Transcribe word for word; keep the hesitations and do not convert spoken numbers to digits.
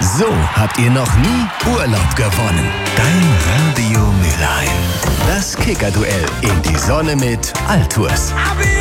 So habt ihr noch nie Urlaub gewonnen. Dein Radio Mülheim. Das Kicker-Duell in die Sonne mit Altours.